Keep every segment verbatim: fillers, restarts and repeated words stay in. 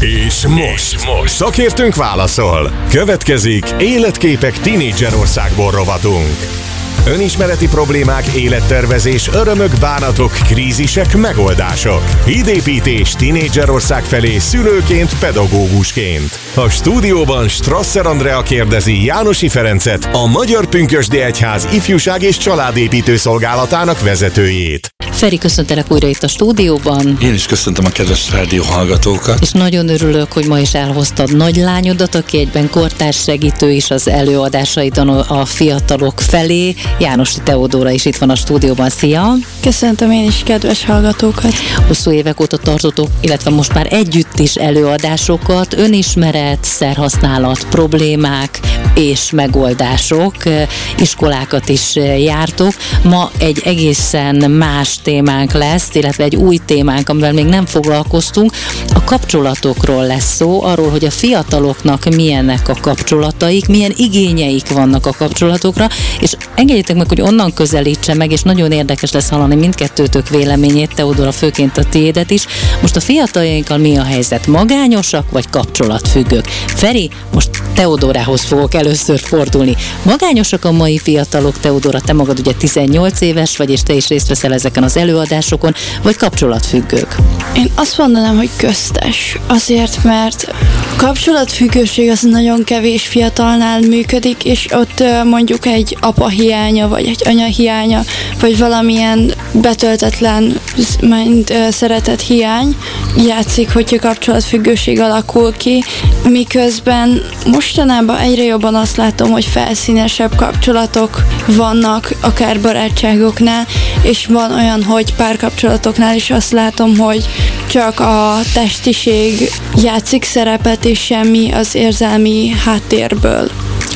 És most, most szakértőnk válaszol. Következik Életképek Tínédzserországból rovatunk. Önismereti problémák, élettervezés, örömök, bánatok, krízisek, megoldások. Hídépítés Tínédzserország felé szülőként, pedagógusként. A stúdióban Strasser Andrea kérdezi Jánosi Ferencet, a Magyar Pünkösdi Egyház Ifjúság és Családépítő Szolgálatának vezetőjét. Feri, köszöntelek újra itt a stúdióban. Én is köszöntöm a kedves rádió hallgatókat. És nagyon örülök, hogy ma is elhoztad nagylányodat, aki egyben kortárs segítő is az előadásaidon a fiatalok felé. Jánosi Teodóra is itt van a stúdióban. Szia! Köszöntöm én is kedves hallgatókat. Hosszú évek óta tartotok, illetve most már együtt is előadásokat, önismeret, szerhasználat, problémák és megoldások, iskolákat is jártok. Ma egy egészen más témánk lesz, illetve egy új témánk, amivel még nem foglalkoztunk. A kapcsolatokról lesz szó, arról, hogy a fiataloknak milyenek a kapcsolataik, milyen igényeik vannak a kapcsolatokra, és engedjétek meg, hogy onnan közelítse meg, és nagyon érdekes lesz hallani mindkettőtök véleményét, Teodóra, főként a tiédet is. Most a fiataljainkkal mi a helyzet? Magányosak vagy kapcsolatfüggők? Feri, most Teodórához fogok először fordulni. Magányosak a mai fiatalok, Teodóra, te magad ugye tizennyolc éves vagy, és te is részt veszel ezeken az előadásokon, vagy kapcsolatfüggők? Én azt mondanám, hogy köztes. Azért, mert kapcsolatfüggőség az nagyon kevés fiatalnál működik, és ott mondjuk egy apa hiánya, vagy egy anya hiánya, vagy valamilyen betöltetlen mind szeretet hiány játszik, hogyha kapcsolatfüggőség alakul ki, miközben mostanában egyre jobban azt látom, hogy felszínesebb kapcsolatok vannak, akár barátságoknál, és van olyan, hogy párkapcsolatoknál is azt látom, hogy csak a testiség játszik szerepet, és semmi az érzelmi háttérből.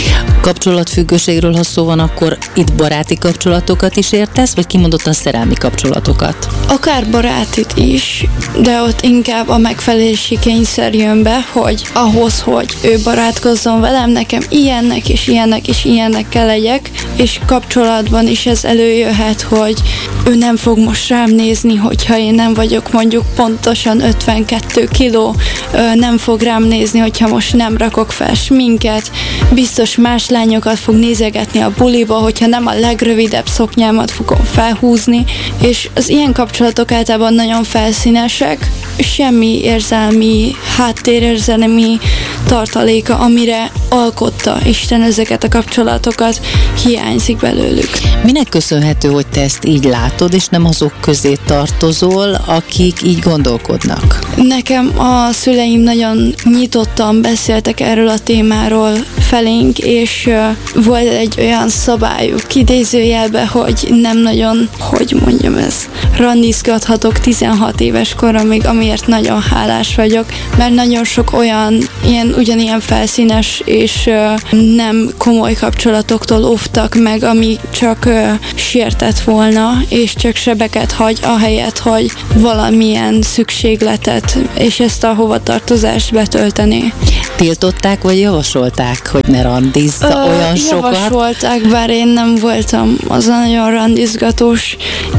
Kapcsolatfüggőségről, ha szó van, akkor itt baráti kapcsolatokat is értesz, vagy kimondottan szerelmi kapcsolatokat? Akár barátit is, de ott inkább a megfelelési kényszer jön be, hogy ahhoz, hogy ő barátkozzon velem, nekem ilyennek és ilyennek és ilyennek kell legyek, és kapcsolatban is ez előjöhet, hogy ő nem fog most rám nézni, hogyha én nem vagyok mondjuk pontosan ötvenkettő kiló, nem fog rám nézni, hogyha most nem rakok fel sminket, biztos más lányokat fog nézegetni a buliba, hogyha nem a legrövidebb szoknyámat fogom felhúzni, és az ilyen kapcsolatok általában nagyon felszínesek, semmi érzelmi háttér, érzelmi tartaléka, amire alkotta Isten ezeket a kapcsolatokat, hiányzik belőlük. Minek köszönhető, hogy te ezt így látod, és nem azok közé tartozol, akik így gondolkodnak? Nekem a szüleim nagyon nyitottan beszéltek erről a témáról felénk, és uh, volt egy olyan szabályuk idézőjelbe, hogy nem nagyon, hogy mondjam ezt, randizgathatok tizenhat éves koromig, amiért nagyon hálás vagyok, mert nagyon sok olyan ilyen, ugyanilyen felszínes és uh, nem komoly kapcsolatoktól óvtak meg, ami csak uh, sértett volna, és csak sebeket hagy, ahelyett, hogy valamilyen szükségletet és ezt a hovatartozást betöltené. Tiltották, vagy javasolták, hogy ne randizz olyan sokat? Javasolták, bár én nem voltam az a nagyon randizgatós.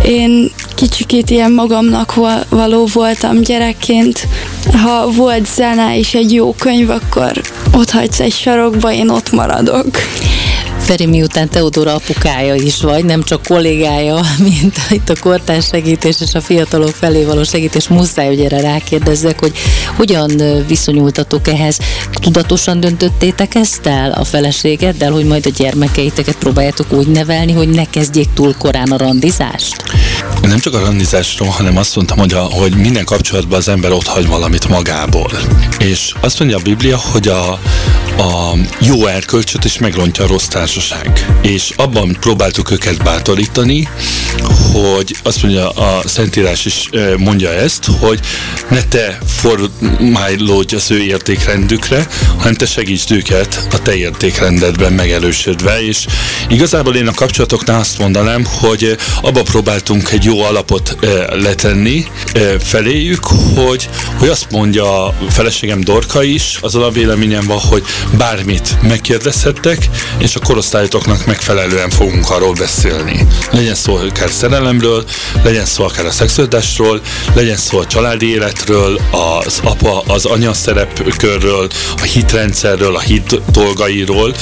Én kicsikét ilyen magamnak való voltam gyerekként. Ha volt zene és egy jó könyv, akkor ott hagysz egy sarokba, én ott maradok. Feri, miután Teodóra apukája is vagy, nem csak kollégája, mint itt a kortárs segítés és a fiatalok felé való segítés, muszáj, hogy erre rákérdezzek, hogy hogyan viszonyultatok ehhez. Tudatosan döntöttétek ezt el a feleségeddel, hogy majd a gyermekeiteket próbáljátok úgy nevelni, hogy ne kezdjék túl korán a randizást? Nem csak a randizásról, hanem azt mondtam, hogy, a, hogy minden kapcsolatban az ember ott hagy valamit magából. És azt mondja a Biblia, hogy a, a jó erkölcsöt is megrontja a rossz társaság. És abban próbáltuk őket bátorítani, hogy azt mondja, a Szentírás is mondja ezt, hogy ne te formálódj az ő értékrendükre, hanem te segítsd őket a te értékrendedben megerősödve. És igazából én a kapcsolatoknál azt mondanám, hogy abba próbáltunk egy jó alapot letenni feléjük, hogy, hogy azt mondja a feleségem Dorka is, azon a véleményem van, hogy bármit megkérdezhettek, és a korosztályotoknak megfelelően fogunk arról beszélni. Legyen szó akár szerelemről, legyen szó akár a szexualitásról, legyen szó a családi életről, az apa, az anya szerepkörről, a hitrendszerről, a hit dolgairól.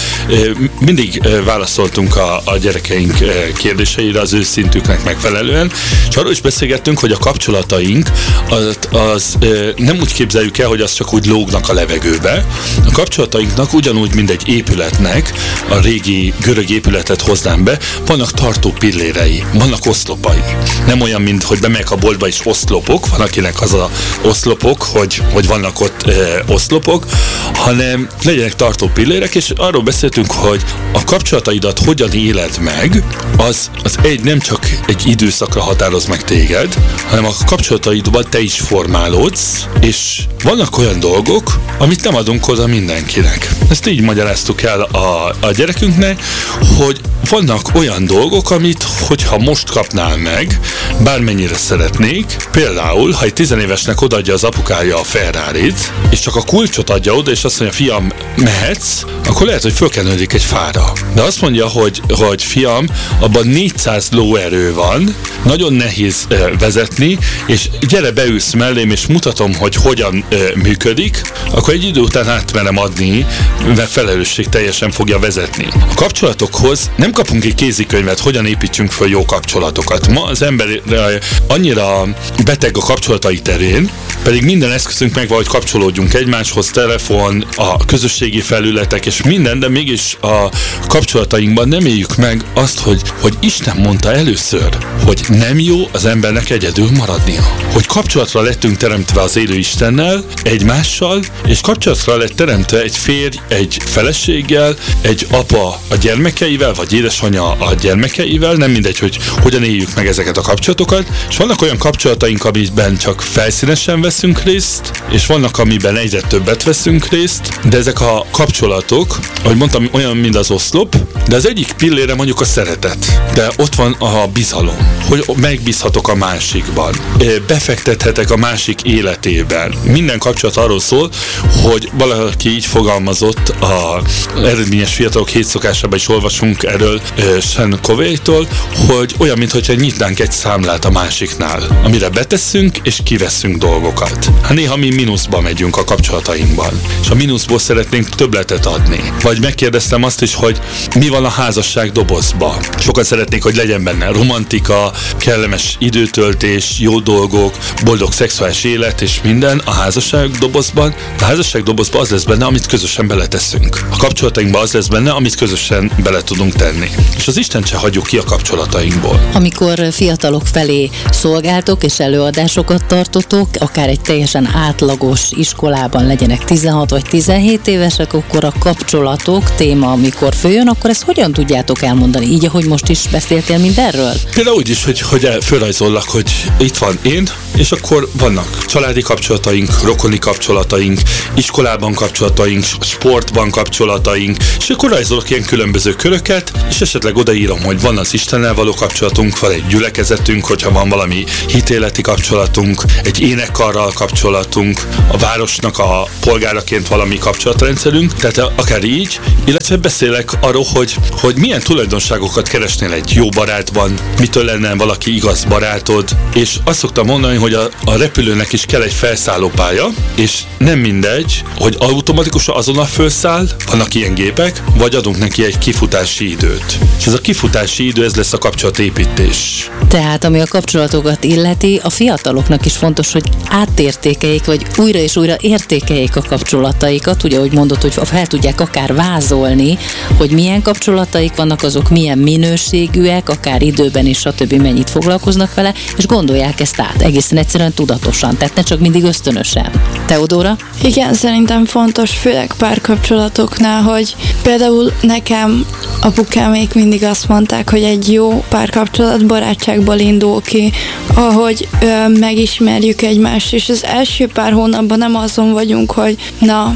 Mindig válaszoltunk a, a gyerekeink kérdéseire az ő szintüknek megfelelően, és arról is beszélgettünk, hogy a kapcsolataink az, az nem úgy képzeljük el, hogy az csak úgy lógnak a levegőbe. A kapcsolatainknak ugyanúgy, mint egy épületnek, a régi görög épületet hoznám be, vannak tartó pillérei, vannak oszlopai. Nem olyan, mint hogy bemegyek a boltba és oszlopok, van akinek az a oszlopok, hogy, hogy vannak ott e, oszlopok, hanem legyenek tartó pillérek, és arról beszéltünk, hogy a kapcsolataidat hogyan éled meg, az, az egy nem csak egy időszakra határoz meg téged, hanem a kapcsolataidban te is formálódsz, és vannak olyan dolgok, amit nem adunk oda mindenkinek. Ezt így magyaráztuk el a, a gyerekünknek, hogy vannak olyan dolgok, amit, hogyha most kapnál meg, bármennyire szeretnék, például, ha egy tizenévesnek odaadja az apukája a Ferrarit, és csak a kulcsot adja oda, és azt mondja, fiam, mehetsz, akkor lehet, hogy fölkenődik egy fára. De azt mondja, hogy, hogy fiam, abban négyszáz lóerő van, nagyon nehéz e, vezetni, és gyere beülsz mellém, és mutatom, hogy hogyan e, működik, akkor egy idő után átmerem adni, mert felelősség teljesen fogja vezetni. A kapcsolatokhoz nem kapunk egy kézikönyvet, hogyan építsünk fel jó kapcsolatokat. Ma az ember annyira beteg a kapcsolatai terén, pedig minden eszközünk megvan, hogy kapcsolódjunk egymáshoz, telefon, a közösségi felületek és minden, de mégis a kapcsolatainkban nem éljük meg azt, hogy, hogy Isten mondta először, hogy nem jó az embernek egyedül maradnia. Hogy kapcsolatra lettünk teremtve az élő Istennel, egymással, és kapcsolatra lett teremtve egy férj, egy feleséggel, egy apa a gyermekeivel, vagy édesanyja a gyermekeivel, nem mindegy, hogy hogyan éljük meg ezeket a kapcsolatokat, és vannak olyan kapcsolataink, amiben csak felszínesen veszünk részt, és vannak, amiben egyre többet veszünk részt, de ezek a kapcsolatok, ahogy mondtam, olyan, mint az oszlop, de az egyik pillére mondjuk a szeretet, de ott van a bizalom, hogy megbízhatok a másikban, befektethetek a másik életében. Minden kapcsolat arról szól, hogy valaki így fogalmazott a eredményes fiatalok hét szokásában is olvasunk erről Sean Covey-tól, hogy olyan, mintha nyitnánk egy számlát a másiknál, amire betesszünk és kiveszünk dolgokat. Hát néha mi mínuszba megyünk a kapcsolatainkban, és a mínuszból szeretnénk többletet adni. Vagy megkérdeztem azt is, hogy mi van a házasság dobozba. Sokan szeretnék, hogy legyen benne romantika, kellemes időtöltés, jó dolgok, boldog szexuális élet és minden a házasság dobozban. A házasság dobozban az lesz benne, amit közösen beleteszünk. A kapcsolatainkban az lesz benne, amit közösen bele tudunk tenni. És az Isten se hagyjuk ki a kapcsolatainkból. Amikor fiatalok felé szolgáltok és előadásokat tartotok, akár egy teljesen átlagos iskolában legyenek tizenhat vagy tizenhét évesek, akkor a kapcsolatok téma, amikor följön, akkor ezt hogyan tudjátok elmondani? Így, ahogy most is beszéltél mindenről? Például úgy is, hogy, hogy fölrajzollak, hogy itt van én, és akkor vannak családi kapcsolataink, rokoni kapcsolataink, iskolában kapcsolataink, sportban kapcsolataink, és akkor rajzolok ilyen különböző köröket, és esetleg odaírom, hogy van az Istennel való kapcsolatunk, van egy gyülekezetünk, hogyha van valami hitéleti kapcsolatunk, egy énekkarral kapcsolatunk, a városnak a polgáraként valami kapcsolatrendszerünk, tehát akár így, illetve beszélek arról, hogy, hogy milyen tulajdonságokat keresnél egy jó barátban, mitől lenne valaki igaz barátod, és azt szoktam mondani, hogy a, a repülőnek is kell egy felszállópálya, és nem mindegy, hogy automatikusan azonnal felszáll, vannak ilyen gépek, vagy adunk neki egy kifutási időt. És ez a kifutási idő, ez lesz a kapcsolatépítés. Tehát, ami a kapcsolatokat illeti, a fiataloknak is fontos, hogy átértékeljék, vagy újra és újra értékeljék a kapcsolataikat, ugye, ahogy mondod, hogy fel tudják akár vázolni, hogy milyen kapcsolataik vannak, azok milyen minőségűek, akár időben is, stb. Mennyit foglalkoznak vele, és gondolják ezt át, egészen egyszerűen tudatosan, tehát ne csak mindig ösztönösen. Teodóra? Igen, szerintem fontos, főleg párkapcsolatoknál, hogy például nekem apukámék mindig azt mondták, hogy egy jó párkapcsolat barátságból indul ki, ahogy ö, megismerjük egymást, és az első pár hónapban nem azon vagyunk, hogy na,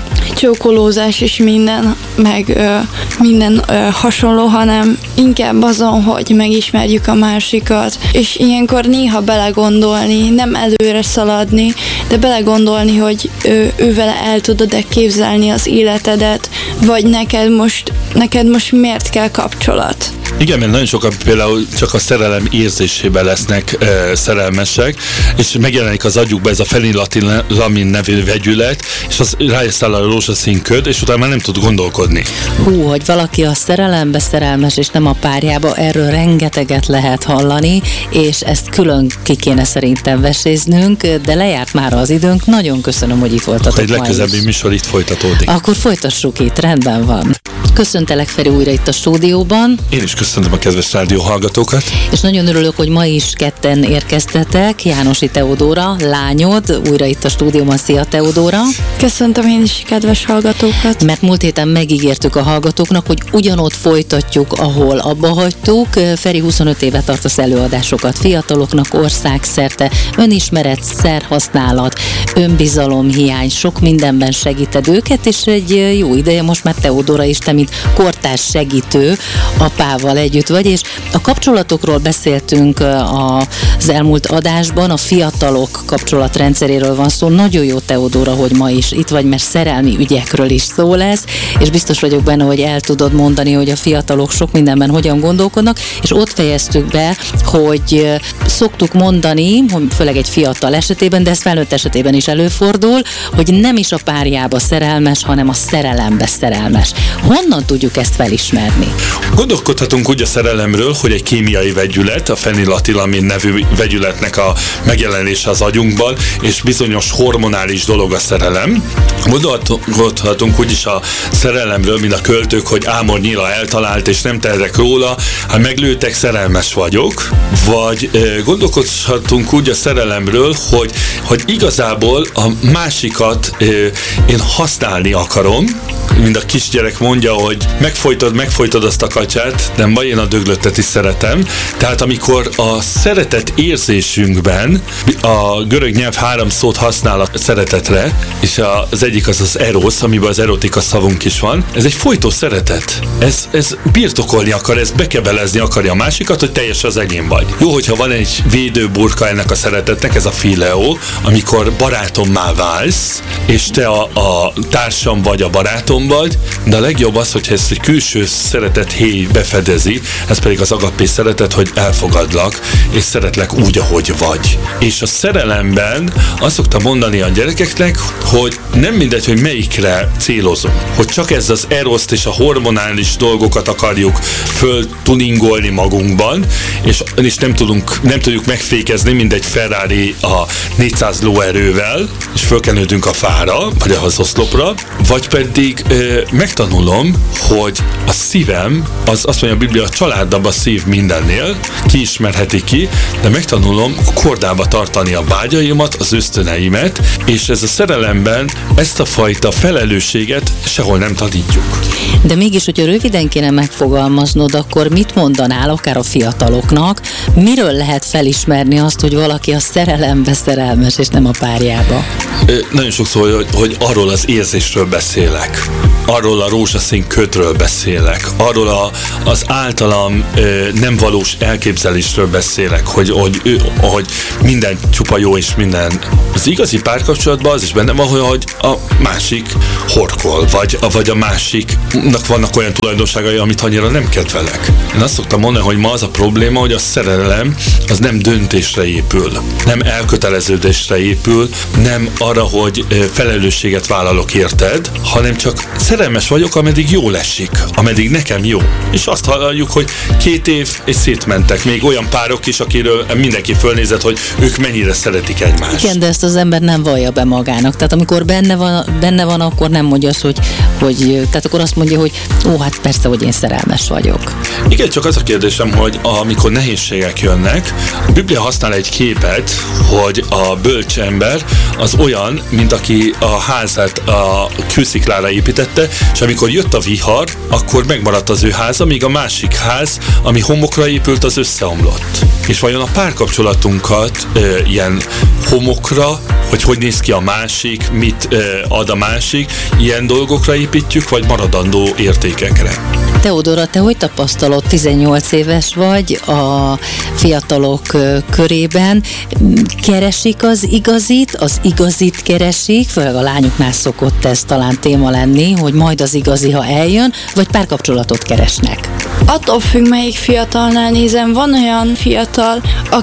csókolózás és minden, meg ö, minden ö, hasonló, hanem inkább azon, hogy megismerjük a másikat, és ilyenkor néha belegondolni, nem előre szaladni, de belegondolni, hogy ő, ő vele el tudod-e képzelni az életedet, vagy neked most, neked most miért kell kapcsolat. Igen, mert nagyon sokan például csak a szerelem érzésében lesznek e, szerelmesek, és megjelenik az agyukba ez a feniletilamin nevű vegyület, és az rájösszáll a rózsaszín köd, és utána már nem tud gondolkodni. Hú, hogy valaki a szerelembe szerelmes, és nem a párjába, erről rengeteget lehet hallani, és ezt külön ki kéne szerintem veséznünk, de lejárt már az időnk. Nagyon köszönöm, hogy itt voltatok. Egy legközelebbi műsor itt folytatódik. Akkor folytassuk itt, rendben van. Köszöntelek, Feri, újra itt a stúdióban. Én is köszöntöm a kedves rádió hallgatókat. És nagyon örülök, hogy ma is ketten érkeztetek. Jánosi Teodóra, lányod, újra itt a stúdióban. Szia, Teodóra! Köszöntöm én is kedves hallgatókat. Mert múlt héten megígértük a hallgatóknak, hogy ugyanott folytatjuk, ahol abba hagytuk. Feri huszonöt éve tartasz előadásokat fiataloknak országszerte. Önismeret, szerhasználat, önbizalomhiány, sok mindenben segíted őket, és egy jó ideje most már Teodóra is, te mint kortárs segítő apával együtt vagy, és a kapcsolatokról beszéltünk az elmúlt adásban, a fiatalok kapcsolatrendszeréről van szó. Nagyon jó, Teodóra, hogy ma is itt vagy, mert szerelmi ügyekről is szó lesz, és biztos vagyok benne, hogy el tudod mondani, hogy a fiatalok sok mindenben hogyan gondolkodnak, és ott fejeztük be, hogy szoktuk mondani, főleg egy fiatal esetében, de ez felnőtt esetében is előfordul, hogy nem is a párjába szerelmes, hanem a szerelembe szerelmes. Honnan tudjuk ezt felismerni? Gondolkodhatunk úgy a szerelemről, hogy egy kémiai vegyület, a feniletilamin nevű vegyületnek a megjelenése az agyunkban, és bizonyos hormonális dolog a szerelem. Gondolkodhatunk úgy is a szerelemről, mint a költők, hogy Ámor nyíla eltalált, és nem tehetek róla, ha meglőtek, szerelmes vagyok. Vagy e, gondolkodhatunk úgy a szerelemről, hogy, hogy igazából a másikat e, én használni akarom, mint a kisgyerek mondja, hogy megfojtod, megfojtod azt a katyát, de ma én a döglöttet is szeretem. Tehát amikor a szeretet érzésünkben a görög nyelv három szót használ a szeretetre, és az egyik az az erosz, amiben az erotika szavunk is van, ez egy folytó szeretet. Ez, ez birtokolni akar, ez bekebelezni akarja a másikat, hogy teljes az enyém vagy. Jó, hogyha van egy védőburka ennek a szeretetnek, ez a fileo, amikor barátommá válsz, és te a, a társam vagy, a barátom vagy, de a legjobb az, hogyha ezt egy külső szeretet héj befedezi, ez pedig az agapé szeretet, hogy elfogadlak, és szeretlek úgy, ahogy vagy. És a szerelemben azt szoktam mondani a gyerekeknek, hogy nem mindegy, hogy melyikre célozunk. Hogy csak ez az eroszt és a hormonális dolgokat akarjuk föltuningolni magunkban, és, és nem, tudunk, nem tudjuk megfékezni, mint egy Ferrari a négyszáz lóerővel, és fölkenődünk a fára, vagy az oszlopra, vagy pedig ö, megtanulom, hogy a szívem, az azt mondja a Biblia, a családabb a szív mindennél, kiismerheti ki, de megtanulom kordába tartani a vágyaimat, az ösztöneimet, és ez a szerelemben ezt a fajta felelősséget sehol nem tanítjuk. De mégis, hogyha röviden kéne megfogalmaznod, akkor mit mondanál akár a fiataloknak, miről lehet felismerni azt, hogy valaki a szerelembe szerelmes, és nem a párjába? Ö, nagyon sokszor, hogy, hogy arról az érzésről beszélek, arról a rózsaszín ködről beszélek, arról a, az általam ö, nem valós elképzelésről beszélek, hogy, hogy, ő, hogy minden csupa jó és minden. Az igazi párkapcsolatban az is benne van, hogy a másik horkol, vagy, vagy a másiknak vannak olyan tulajdonságai, amit annyira nem kedvelek. Én azt szoktam mondani, hogy ma az a probléma, hogy a szerelem az nem döntésre épül, nem elköteleződésre épül, nem arra, hogy felelősséget vállalok érted, hanem csak szerelmes vagyok, ameddig jól esik, ameddig nekem jó. És azt halljuk, hogy két év és szétmentek. Még olyan párok is, akiről mindenki fölnézett, hogy ők mennyire szeretik egymást. Igen, de ezt az ember nem vallja be magának. Tehát amikor benne van, benne van, akkor nem mondja azt, hogy, hogy tehát akkor azt mondja, hogy ó, hát persze, hogy én szerelmes vagyok. Igen, csak az a kérdésem, hogy amikor nehézségek jönnek, a Biblia használ egy képet, hogy a bölcs ember az olyan, mint aki a házát a kősziklára építette, körülötte, és amikor jött a vihar, akkor megmaradt az ő háza, míg a másik ház, ami homokra épült, az összeomlott. És vajon a párkapcsolatunkat e, ilyen homokra, hogy hogy néz ki a másik, mit e, ad a másik, ilyen dolgokra építjük, vagy maradandó értékekre? Teodora, te hogy tapasztalod, tizennyolc éves vagy, a fiatalok körében keresik az igazit, az igazit keresik, főleg a lányoknál szokott ez talán téma lenni, hogy majd az igazi, ha eljön, vagy párkapcsolatot keresnek? Attól függ, melyik fiatalnál nézem. Van olyan fiatal,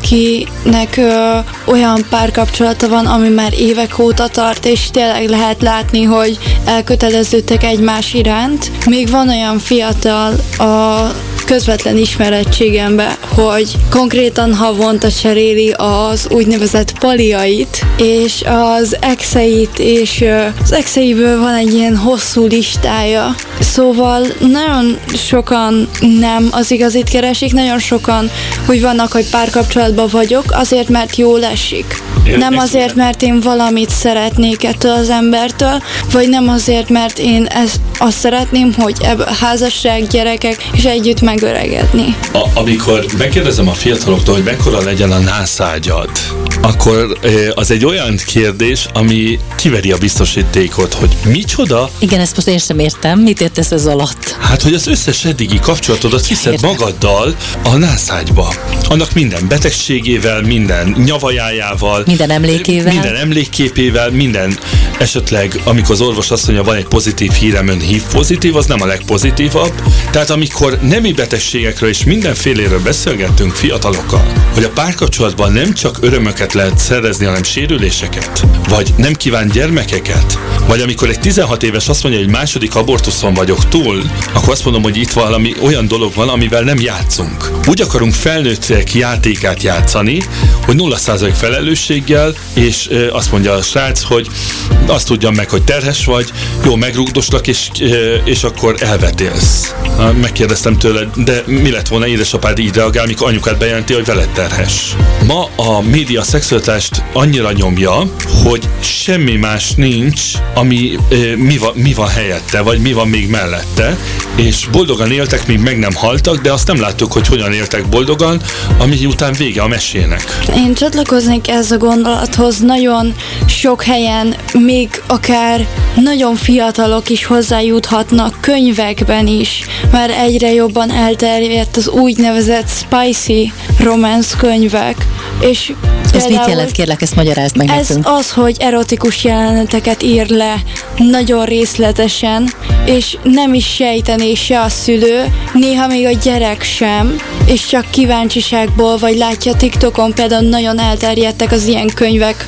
akinek ö, olyan párkapcsolata van, ami már évek óta tart, és tényleg lehet látni, hogy elköteleződtek egymás iránt. Még van olyan fiatal a közvetlen ismerettségembe, hogy konkrétan havonta cseréli az úgynevezett paliait, és az exeit, és az exeiből van egy ilyen hosszú listája. Szóval nagyon sokan nem az igazit keresik, nagyon sokan úgy vannak, hogy párkapcsolatban vagyok, azért, mert jól esik. Nem azért, mert én valamit szeretnék ettől az embertől, vagy nem azért, mert én ezt, azt szeretném, hogy ebből házasság, gyerekek, és együtt megöregedni. A, amikor megkérdezem a fiataloktól, hogy mekkora legyen a nászágyad, akkor az egy olyan kérdés, ami kiveri a biztosítékot, hogy micsoda? Igen, ezt most én sem értem. Mit értesz ez alatt? Hát, hogy az összes eddigi kapcsolatodat viszed értem. Magaddal a nászágyba. Annak minden betegségével, minden nyavajájával, minden emlékével, minden emlékképével, minden esetleg, amikor az orvos azt mondja, van egy pozitív hírem, ön hív pozitív, az nem a legpozitívabb. Tehát amikor nemi betegségekről és mindenféléről beszélgettünk fiatalokkal, hogy a párkapcsolatban nem csak örömöket lehet szerezni, hanem sérüléseket, vagy nem kíván gyermekeket, vagy amikor egy tizenhat éves azt mondja, hogy második abortuszon vagyok túl, akkor azt mondom, hogy itt valami olyan dolog van, amivel nem játszunk. Úgy akarunk felnőttek játékát játszani, hogy nulla százalék felelősséggel, és e, azt mondja a srác, hogy azt tudjam meg, hogy terhes vagy, jó, megrugdoslak, és, e, és akkor elvetélsz. Megkérdeztem tőle, de mi lett volna, édesapád így reagál, mikor anyukád bejelenti, hogy veled terhes. Ma a média szexualitást annyira nyomja, hogy semmi más nincs, ami e, mi, va, mi van helyette, vagy mi van még mellette, és boldogan éltek, míg meg nem haltak, de azt nem láttuk, hogy hogyan éltek boldogan, ami után vége a mesének. Én csatlakoznék ez a gondolathoz, nagyon sok helyen, még akár nagyon fiatalok is hozzájuthatnak, könyvekben is, már egyre jobban elterjedt az úgynevezett spicy romance könyvek, és ez mit jelent, kérlek, ezt magyarázd meg ez nekünk. Ez az, hogy erotikus jeleneteket ír le nagyon részletesen, és nem is sejtené se a szülő, néha még a gyerek sem, és csak kíváncsiságból, vagy látja TikTokon, például nagyon elterjedtek az ilyen könyvek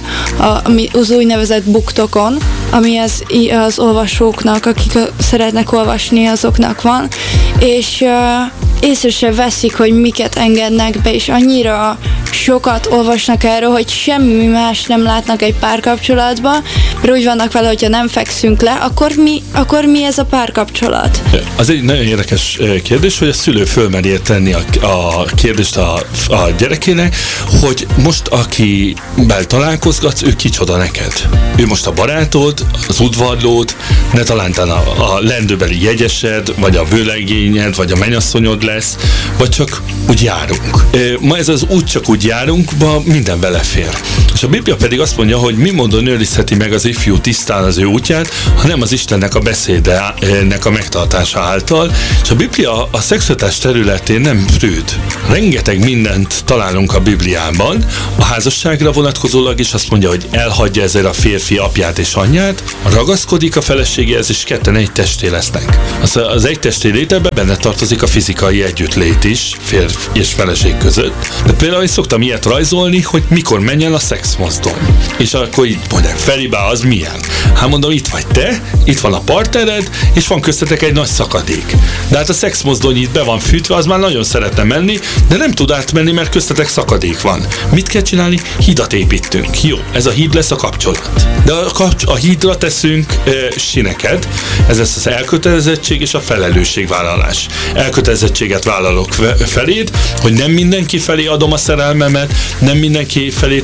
az úgynevezett BookTokon, ami az, az olvasóknak, akik szeretnek olvasni, azoknak van, és uh, észre se veszik, hogy miket engednek be, és annyira sokat olvasnak erről, hogy semmi más nem látnak egy párkapcsolatban, mert úgy vannak vele, hogyha nem fekszünk le, akkor mi, akkor mi ez a párkapcsolat? Az egy nagyon érdekes kérdés, hogy a szülő fölmeri tenni a, a kérdést a, a gyerekének, hogy most akivel találkozgatsz, ő kicsoda neked. Ő most a barátod, az udvarlód, ne talántán a, a lendőbeli jegyesed, vagy a vőlegényed, vagy a mennyasszonyod lesz, vagy csak úgy járunk. Ma ez az úgy csak úgy járunk, ma minden belefér. És a Biblia pedig azt mondja, hogy mi módon őrizheti meg az ifjú tisztán az ő útját, ha nem az Istennek a beszédének a megtartása által. És a Biblia a szexualitás területén nem prűd. Rengeteg mindent találunk a Bibliában. A házasságra vonatkozólag is azt mondja, hogy elhagyja ezzel a férfi apját és anyját, ragaszkodik a feleségéhez, és ketten egy testé lesznek. Az, az egy testé létében benne tartozik a fizikai együttlét is, férfi és feleség között. De például én szoktam ilyet rajzolni, hogy mikor menjen a szexmozdony. És akkor így mondják, Feribá, az milyen? Hát mondom, itt vagy te, itt van a partnered, és van köztetek egy nagy szakadék. De hát a szexmozdony itt be van fűtve, az már nagyon szeretne menni, de nem tud átmenni, mert köztetek szakadék van. Mit kell csinálni? Hidat építünk. Jó, ez a híd lesz a kapcsolat. De a, kapcs- a hídra teszünk e, sineket, ez lesz az elkötelezettség és a felelősségvállalás. Elkötelezettséget vállalok feléd, hogy nem mindenki felé adom a szerelmemet, nem mindenki felé teszem a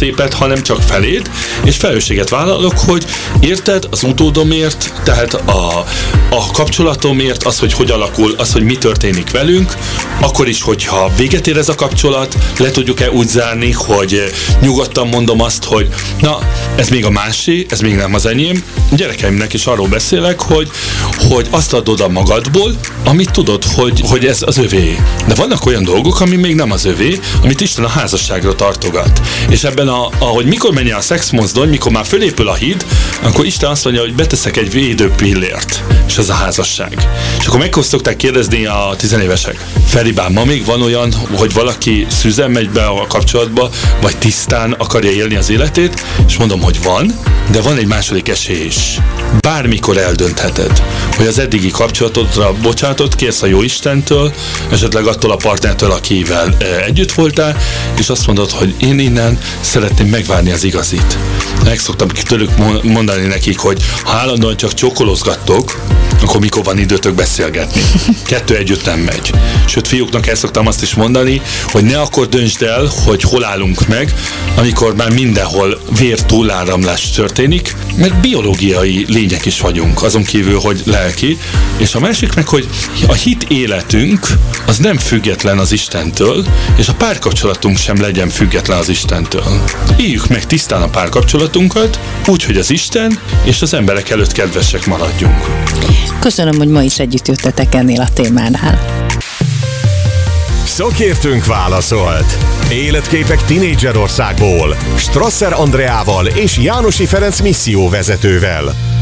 szépet, hanem csak feléd, és felelősséget vállalok, hogy érted, az utódomért, tehát a, a kapcsolatomért, az, hogy hogy alakul, az, hogy mi történik velünk, akkor is, hogyha véget ér ez a kapcsolat, le tudjuk-e úgy zárni, hogy nyugodtan mondom azt, hogy na, ez még a másé, ez még nem az enyém. A gyerekeimnek is arról beszélek, hogy, hogy azt adod a magadból, amit tudod, hogy, hogy ez az övé. De vannak olyan dolgok, ami még nem az övé, amit Isten a házasságra tartogat. És ebben, a, ahogy mikor menjen a szexmozdony, mikor már fölépül a híd, akkor Isten azt mondja, hogy beteszek egy védő pillért, és ez a házasság. És akkor meg szokták kérdezni a tizenévesek. Feribán, ma még van olyan, hogy valaki szüzen megy be a kapcsolatba, vagy tisztán akarja élni az életét, és mondom, hogy van, de van egy második esély is. Bármikor eldöntheted, hogy az eddigi kapcsolatodra bocsánatot kérsz a Jóistentől, esetleg attól a partnertől, akivel együtt voltál, és azt mondod, hogy én innen szeretném megvárni az igazit. Meg szoktam tőlük mondani nekik, hogy ha állandóan csak csókolozgattok, akkor mikor van időtök beszélgetni. Kettő együtt nem megy. Sőt, fiúknak el szoktam azt is mondani, hogy ne akkor döntsd el, hogy hol állunk meg, amikor már mindenhol vér túláramlás történik, mert biológiai lények is vagyunk, azon kívül, hogy lelki. És a másik meg, hogy a hit életünk az nem független az Istentől, és a párkapcsolatunk sem legyen független az Istentől. Éljük meg tisztán a párkapcsolatunkat, úgy, hogy az Isten és az emberek előtt kedvesek maradjunk. Köszönöm, hogy ma is együtt jöttetek ennél a témánál. Szakértőnk válaszolt. Életképek Tinédzserországból Strasser Andreával és Jánosi Ferenc misszióvezetővel.